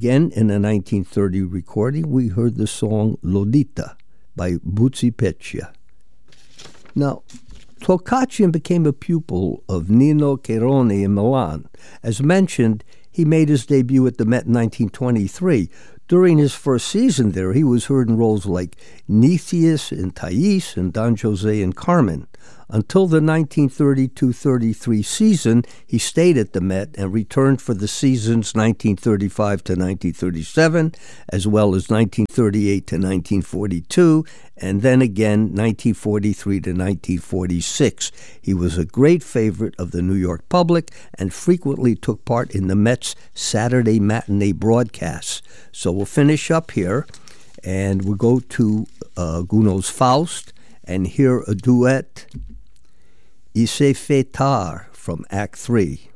again, in a 1930 recording, we heard the song Lolita by Buzzi Peccia. Now, Tolkachjian became a pupil of Nino Cherone in Milan. As mentioned, he made his debut at the Met in 1923. During his first season there, he was heard in roles like Nicias in Thais and Don Jose in Carmen. Until the 1932-33 season, he stayed at the Met and returned for the seasons 1935 to 1937, as well as 1938 to 1942, and then again 1943 to 1946. He was a great favorite of the New York public and frequently took part in the Met's Saturday matinee broadcasts. So we'll finish up here, and we'll go to Gounod's Faust and hear a duet, Il s'est fait tard, from Act 3.